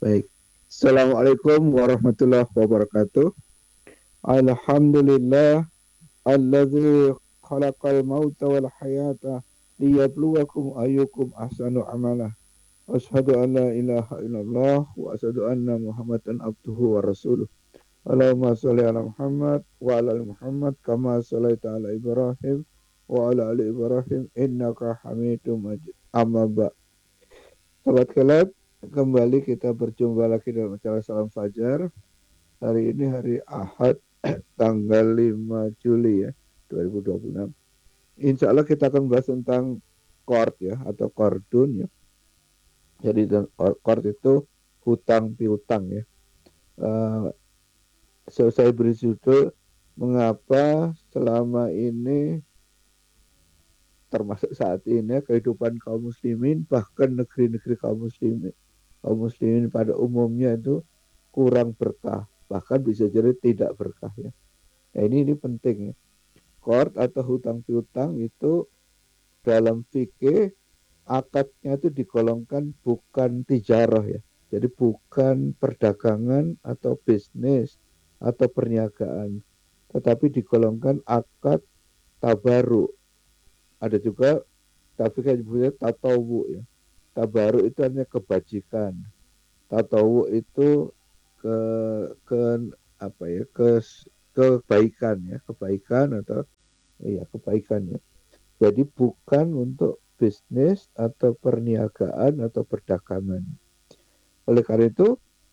Baik. Assalamualaikum warahmatullahi wabarakatuh. Alhamdulillah alladzi khalaqal mauta wal hayata liyabluwakum ayyukum ahsanu amala. Asyhadu an la ilaha illallah wa asyhadu anna Muhammadan abduhu wa rasuluh. Allahumma shalli ala Muhammad wa ala ali Muhammad kama shallaita ala Ibrahim wa ala ali Ibrahim innaka Hamidum Majid. Amma ba'. Sahabat kelab, kembali kita berjumpa lagi dalam acara Salam Fajar. Hari ini hari Ahad, tanggal 5 Juli ya, 2026. Insya Allah kita akan bahas tentang qard ya, atau qardun ya. Jadi qard itu hutang piutang ya. Saya beri judul, mengapa selama ini, termasuk saat ini, kehidupan kaum muslimin, bahkan negeri-negeri kaum muslimin pada umumnya itu kurang berkah, bahkan bisa jadi tidak berkah ya. Nah, ini penting ya. Qard atau hutang piutang itu dalam fikih akadnya itu digolongkan bukan tijarah ya. Jadi bukan perdagangan atau bisnis atau perniagaan, tetapi digolongkan akad tabaru. Ada juga tapi kayak disebutnya tatawu ya. Tabaru itu hanya kebajikan. Tatawu itu ke ke apa ya, kebaikan ya, kebaikan atau iya kebaikan ya. Jadi bukan untuk bisnis atau perniagaan atau perdagangan. Oleh karena itu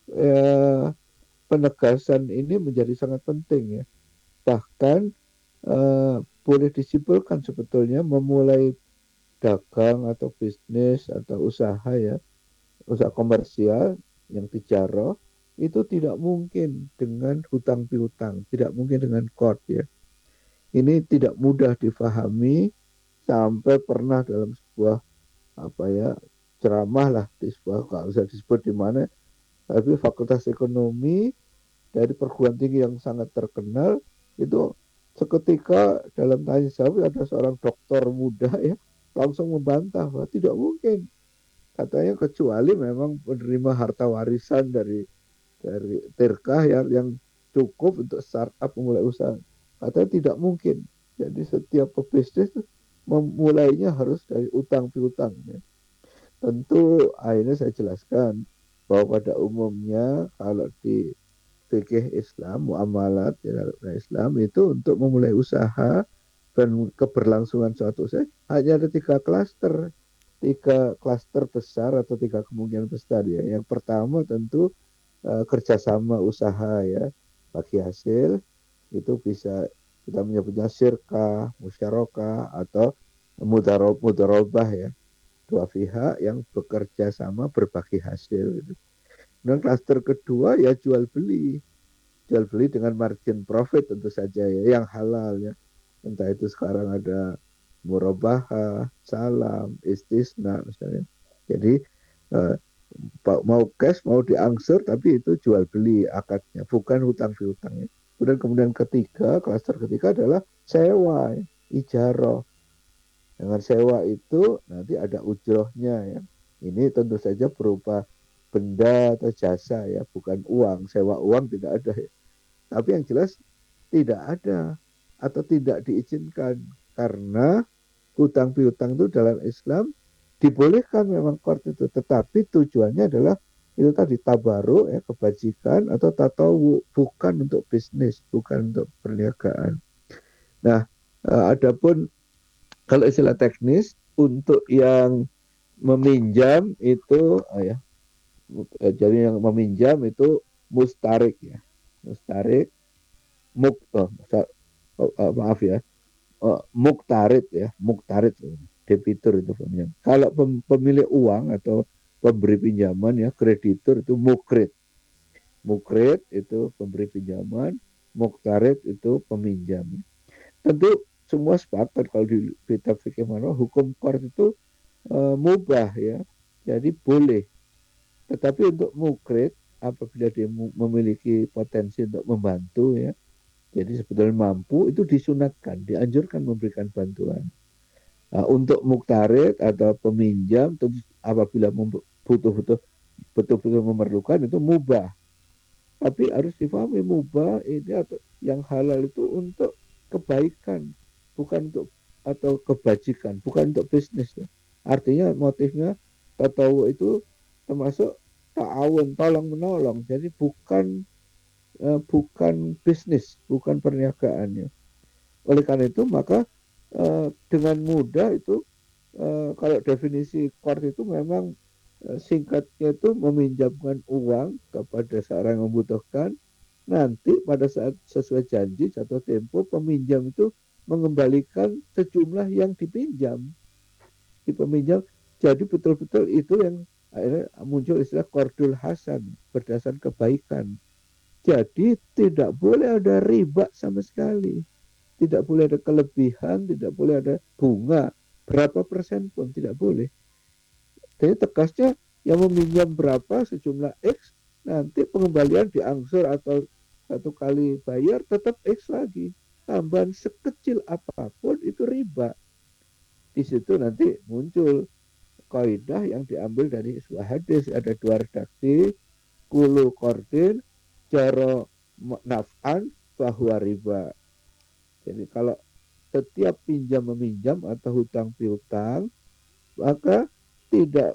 penegasan ini menjadi sangat penting ya. Bahkan boleh disimpulkan sebetulnya memulai dagang atau bisnis atau usaha ya, usaha komersial yang tijarah itu tidak mungkin dengan hutang piutang, tidak mungkin dengan qard ya. Ini tidak mudah difahami sampai pernah dalam sebuah ceramah lah di sebuah, nggak usah disebut di mana, tapi fakultas ekonomi dari perguruan tinggi yang sangat terkenal itu seketika dalam tanya jawab ada seorang doktor muda ya langsung membantah bahwa tidak mungkin, katanya kecuali memang menerima harta warisan dari terkah yang cukup untuk startup memulai usaha. Katanya tidak mungkin. Jadi setiap pebisnis memulainya harus dari utang piutang ya. Tentu akhirnya saya jelaskan bahwa pada umumnya kalau di fikih Islam, muamalat Islam itu untuk memulai usaha dan keberlangsungan suatu usaha hanya ada tiga klaster besar atau tiga kemungkinan besar ya. Yang pertama tentu kerjasama usaha ya, bagi hasil itu bisa kita menyebutnya syirkah, musyarakah atau mudharabah ya, dua pihak yang bekerja sama berbagi hasil gitu. Dan klaster kedua ya jual beli dengan margin profit tentu saja ya, yang halal ya, entah itu sekarang ada murabahah, salam, istisna misalnya. Jadi mau cash mau diangsur tapi itu jual beli akadnya, bukan hutang piutang ya. Kemudian klaster ketiga adalah sewa ya, ijarah. Dengan sewa itu nanti ada ujrohnya ya. Ini tentu saja berupa benda atau jasa ya, bukan uang. Sewa uang tidak ada ya. Tapi yang jelas tidak ada atau tidak diizinkan karena hutang piutang itu dalam Islam dibolehkan memang qard itu, tetapi tujuannya adalah itu tadi tabaruk ya, kebajikan atau tatawu, bukan untuk bisnis, bukan untuk perniagaan. Nah, adapun kalau istilah teknis untuk yang meminjam itu jadi yang meminjam itu mustarik ya. Mustarik maaf ya. Muktarid ya, muktarid debitur itu peminjam. Kalau pemilik uang atau pemberi pinjaman ya, kreditur itu mukrid. Mukrid itu pemberi pinjaman, muktarid itu peminjam. Tentu semua sepakat kalau di kitab fikih manual hukum qard itu mubah ya, jadi boleh. Tetapi untuk mukrid apabila dia memiliki potensi untuk membantu ya, jadi sebetulnya mampu, itu disunatkan, dianjurkan memberikan bantuan. Untuk muktarid atau peminjam apabila butuh betul-betul memerlukan itu mubah. Tapi harus difahami mubah ini atau yang halal itu untuk kebaikan, bukan untuk atau kebajikan, bukan untuk bisnis. Artinya motifnya tatawu itu termasuk ta'awun, tolong menolong. Jadi bukan bisnis, bukan perniagaannya. Oleh karena itu maka dengan mudah itu kalau definisi qard itu memang singkatnya itu meminjamkan uang kepada seorang yang membutuhkan. Nanti pada saat sesuai janji jatuh tempo peminjam itu mengembalikan sejumlah yang dipinjam di peminjam. Jadi betul-betul itu yang akhirnya muncul istilah qardul hasan, berdasarkan kebaikan. Jadi tidak boleh ada riba sama sekali. Tidak boleh ada kelebihan, tidak boleh ada bunga. Berapa persen pun tidak boleh. Jadi tegasnya yang meminjam berapa sejumlah X, nanti pengembalian diangsur atau satu kali bayar tetap X lagi. Tambahan sekecil apapun itu riba. Di situ nanti muncul kaidah yang diambil dari sebuah hadis. Ada dua redaksi, kulu kordin, jaro naf'an, bahwa riba. Jadi kalau setiap pinjam meminjam atau hutang piutang, maka tidak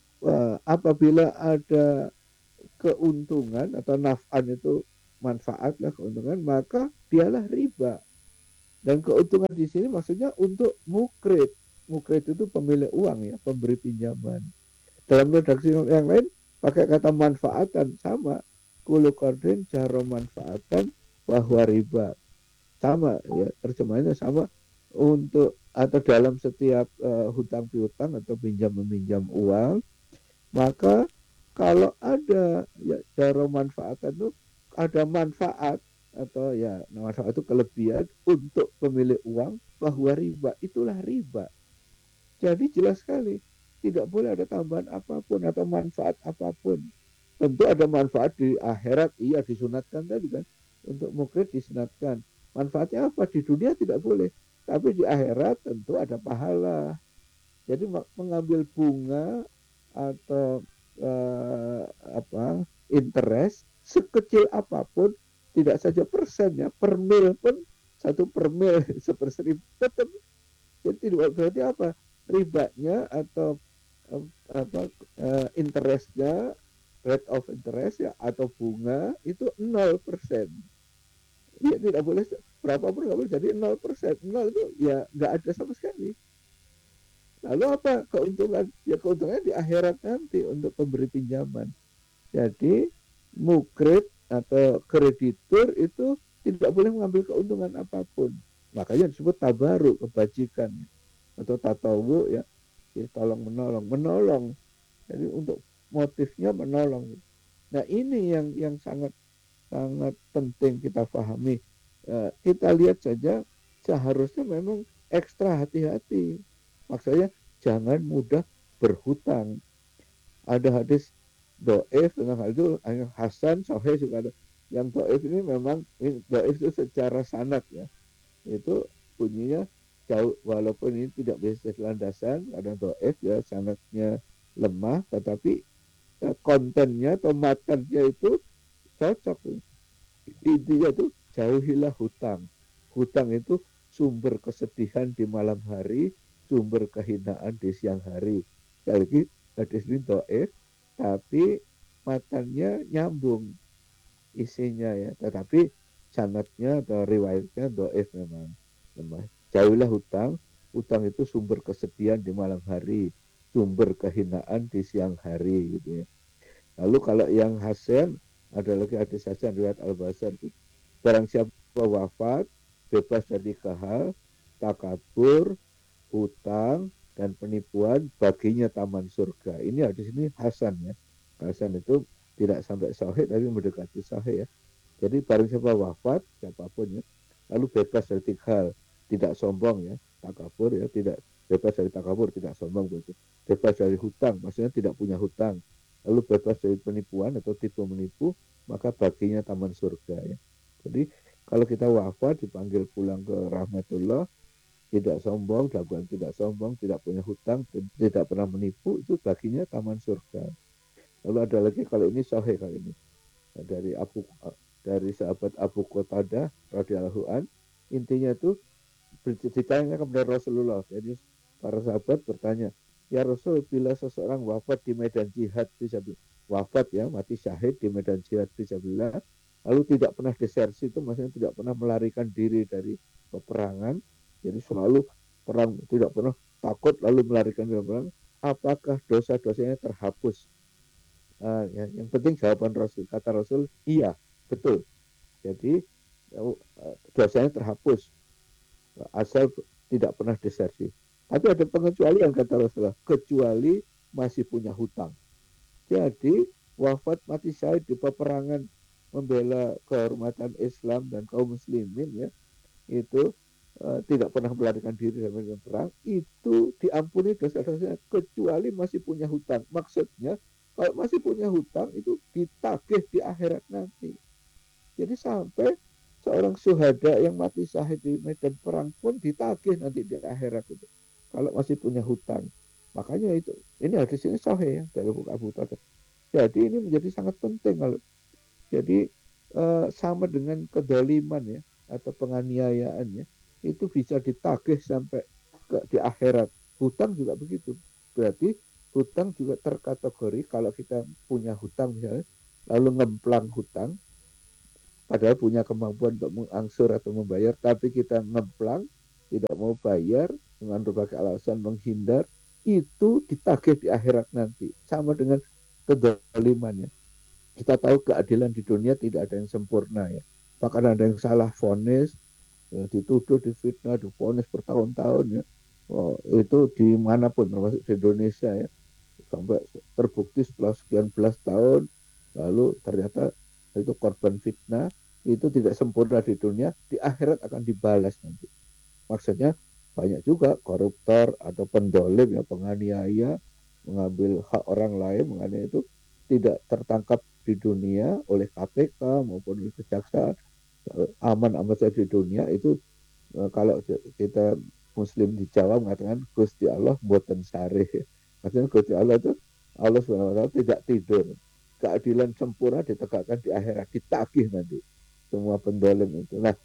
apabila ada keuntungan atau naf'an itu manfaat lah keuntungan, maka dialah riba. Dan keuntungan di sini maksudnya untuk mukrid. Mukrid itu pemilik uang ya, pemberi pinjaman. Dalam redaksi yang lain pakai kata manfaatan sama. Kulu kordin jaro manfaatan bahwa riba. Sama ya, terjemahannya sama untuk atau dalam setiap hutang piutang atau pinjam meminjam uang, maka kalau ada ya cara manfaatan itu ada manfaat atau ya manfaat itu kelebihan untuk pemilik uang, bahwa riba itulah riba. Jadi jelas sekali tidak boleh ada tambahan apapun atau manfaat apapun. Tentu ada manfaat di akhirat, iya disunatkan tadi kan, untuk mukrid disunatkan. Manfaatnya apa? Di dunia tidak boleh, tapi di akhirat tentu ada pahala. Jadi mengambil bunga atau interest sekecil apapun, tidak saja persennya, per mil pun, satu per mil seperseribu tetap. Jadi tidak berarti apa, ribanya atau interestnya, rate of interest ya atau bunga itu 0%. Ya tidak boleh berapapun nggak boleh jadi 0%. 0 itu ya nggak ada sama sekali. Lalu apa keuntungan? Ya keuntungannya di akhirat nanti untuk pemberi pinjaman. Jadi mukrid atau kreditur itu tidak boleh mengambil keuntungan apapun. Makanya disebut tabaruk, kebajikan atau tatawu ya, tolong menolong. Jadi untuk motifnya menolong. Nah ini yang sangat sangat penting kita pahami. Kita lihat saja seharusnya memang ekstra hati-hati. Maksudnya jangan mudah berhutang. Ada hadis do'if tentang hal itu, Hasan, Sahih juga ada. Yang do'if ini memang do'if itu secara sanad ya. Itu bunyinya jauh, walaupun ini tidak bisa landasan, kadang do'if ya, sanadnya lemah, tetapi kontennya atau matanya itu cocok. Intinya itu jauhilah hutang. Hutang itu sumber kesedihan di malam hari, sumber kehinaan di siang hari. Sekali lagi hadis ini do'if, tapi matanya nyambung isinya ya. Tetapi sanatnya atau riwayatnya do'if memang lemah. Jauhilah hutang. Hutang itu sumber kesedihan di malam hari, sumber kehinaan di siang hari gitu ya. Lalu kalau yang hasan, ada lagi hadis hasan riwayat Al-Basar. Barang siapa wafat, bebas dari kahal, takabur, hutang, dan penipuan, baginya taman surga. Ini hadis ini hasan ya. Hasan itu tidak sampai sahih, tapi mendekati sahih ya. Jadi barang siapa wafat, siapapun ya, lalu bebas dari tiga hal, tidak sombong ya, takabur ya, tidak bebas dari takabur, tidak sombong begitu. Bebas dari hutang, maksudnya tidak punya hutang. Lalu bebas dari penipuan atau tipu menipu, maka baginya taman surga ya. Jadi kalau kita wafat dipanggil pulang ke rahmatullah, tidak sombong, dalam tidak sombong, tidak punya hutang, tidak pernah menipu, itu baginya taman surga. Lalu ada lagi kalau ini sahih kali ini dari sahabat Abu Qatadah radhiyallahu an, intinya itu ditanya kepada Rasulullah. Jadi para sahabat bertanya, ya Rasul, bila seseorang wafat di medan jihad fisabilillah, wafat ya, mati syahid di medan jihad fisabilillah, lalu tidak pernah desersi, itu maksudnya tidak pernah melarikan diri dari peperangan, jadi selalu perang, tidak pernah takut lalu melarikan diri dari perang, apakah dosa-dosanya terhapus? Yang penting jawaban Rasul, kata Rasul, iya, betul. Jadi dosanya terhapus asal tidak pernah desersi. Tapi ada pengecualian kata Rasulullah, kecuali masih punya hutang. Jadi wafat mati syahid di peperangan membela kehormatan Islam dan kaum muslimin ya, itu tidak pernah melarikan diri dari medan perang, itu diampuni dosa-dosanya kecuali masih punya hutang. Maksudnya kalau masih punya hutang itu ditagih di akhirat nanti. Jadi sampai seorang syuhada yang mati syahid di medan perang pun ditagih nanti di akhirat itu. Kalau masih punya hutang. Makanya itu, ini hadis ini sahih ya dari Abu Hurairah. Jadi ini menjadi sangat penting kalau jadi sama dengan kedoliman ya atau penganiayaan ya, itu bisa ditagih sampai di akhirat. Hutang juga begitu. Berarti hutang juga terkategori kalau kita punya hutang misalnya, lalu ngemplang hutang, padahal punya kemampuan untuk mengangsur atau membayar, tapi kita ngemplang, tidak mau bayar dengan berbagai alasan, menghindar, itu ditagih di akhirat nanti. Sama dengan kezalimannya. Kita tahu keadilan di dunia tidak ada yang sempurna ya. Bahkan ada yang salah vonis, ya, dituduh, difitnah, divonis bertahun-tahun ya. Oh, itu dimanapun termasuk di Indonesia ya, sampai terbukti setelah sekian belas tahun, lalu ternyata itu korban fitnah, itu tidak sempurna di dunia, di akhirat akan dibalas nanti. Maksudnya banyak juga koruptor atau pendolim ya, penganiaya, mengambil hak orang lain, menganiaya itu tidak tertangkap di dunia oleh KPK maupun oleh kejaksaan, aman-aman saja di dunia itu. Kalau kita Muslim di Jawa mengatakan Gusti Allah mboten sareh. Maksudnya Gusti Allah itu Allah SWT tidak tidur. Keadilan sempurna ditegakkan di akhirat, ditagih nanti semua pendolim itu. Nah,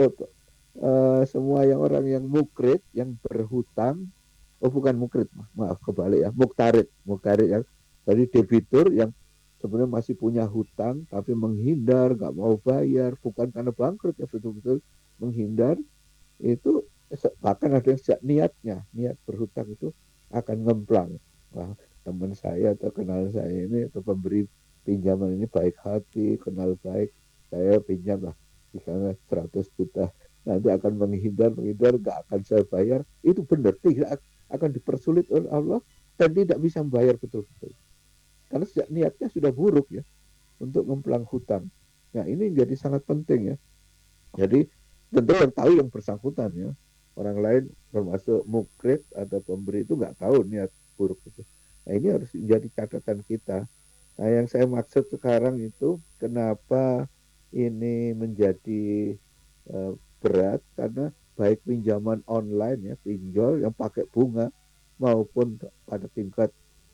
semua yang orang yang mukrid, yang berhutang, oh bukan mukrid, maaf kebalik ya, muktarid yang tadi debitur yang sebenarnya masih punya hutang tapi menghindar, nggak mau bayar, bukan karena bangkrut ya, betul-betul menghindar, itu bahkan ada yang niat berhutang itu akan ngemplang. Wah, teman saya atau kenal saya ini atau pemberi pinjaman ini baik hati, kenal baik, saya pinjam lah misalnya 100 juta, nanti akan menghindar gak akan saya bayar, itu benar tidak akan dipersulit oleh Allah dan tidak bisa membayar betul-betul karena sejak niatnya sudah buruk ya untuk ngemplang hutang. Nah ini jadi sangat penting ya. Jadi tentu yang tahu yang bersangkutan ya. Orang lain termasuk mukrid atau pemberi itu nggak tahu niat buruk itu. Nah ini harus menjadi catatan kita. Nah yang saya maksud sekarang itu kenapa ini menjadi berat karena baik pinjaman online ya, pinjol yang pakai bunga maupun pada tingkat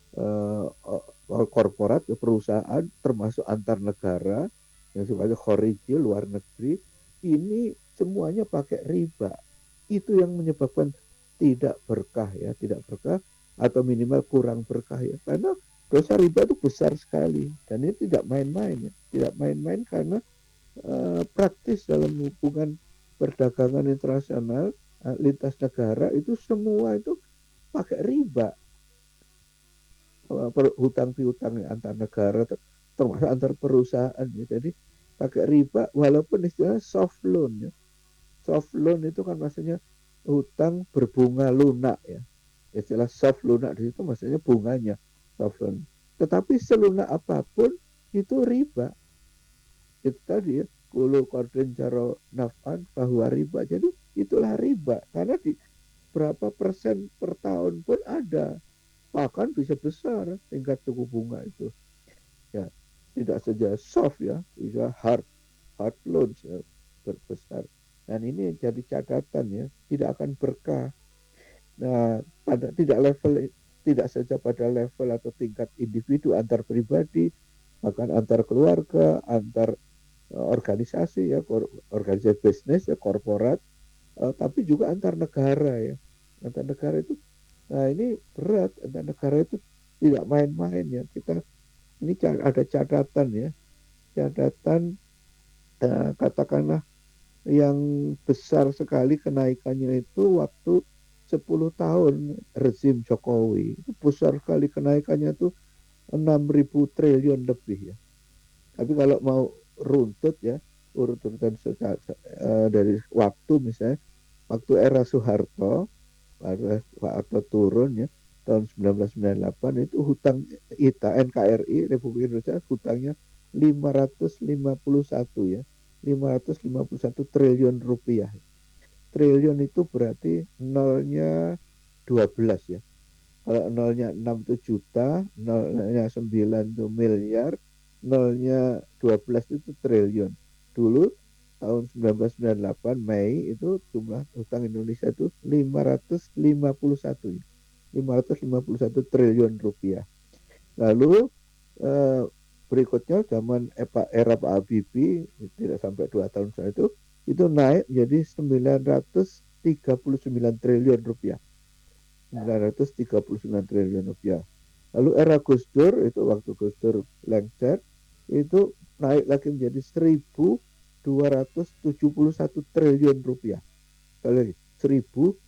korporat perusahaan termasuk antar negara yang sifatnya khoriji luar negeri, ini semuanya pakai riba. Itu yang menyebabkan tidak berkah ya, tidak berkah atau minimal kurang berkah ya. Karena dosa riba itu besar sekali dan ini tidak main-main ya, tidak main-main karena praktis dalam hubungan perdagangan internasional lintas negara itu semua itu pakai riba, hutang piutang antar negara termasuk antar perusahaan ya. Jadi pakai riba walaupun istilahnya soft loan ya. Soft loan itu kan maksudnya hutang berbunga lunak ya. Istilah soft lunak di situ maksudnya bunganya soft loan. Tetapi selunak apapun itu riba. Itu tadi ya, kulu kordin jaro nafan bahwa riba. Jadi itulah riba karena di berapa persen per tahun pun ada, bahkan bisa besar tingkat suku bunga itu ya, tidak saja soft ya, bisa hard loans ya, berbesar. Dan ini jadi catatan ya, tidak akan berkah. Nah, pada tidak saja pada level atau tingkat individu antar pribadi, bahkan antar keluarga, antar organisasi ya, organisasi bisnis ya, korporat, tapi juga antar negara ya. Antar negara itu, nah ini berat, antar negara itu tidak main-main ya. Kita ini ada catatan ya, catatan katakanlah yang besar sekali kenaikannya itu waktu 10 tahun rezim Jokowi. Itu besar sekali kenaikannya tuh 6.000 triliun lebih ya. Tapi kalau mau runtut ya, urut-urutan dari waktu misalnya, waktu era Soeharto, atau turun ya, tahun 1998 itu hutang kita NKRI Republik Indonesia hutangnya 551 ya, 551 triliun rupiah. Triliun itu berarti nolnya 12 ya. Kalau nolnya 6 itu juta, nolnya 9 itu miliar, nolnya 12 itu triliun. Dulu tahun 1998 Mei itu jumlah utang Indonesia itu 551 ya. 551 triliun rupiah. Lalu berikutnya zaman era Pak Habibie tidak sampai 2 tahun setelah itu naik jadi 939 triliun rupiah. 939 triliun rupiah. Lalu era Gus Dur itu waktu Gus Dur lengser itu naik lagi menjadi 1.271 triliun rupiah. Sekali lagi, 1.000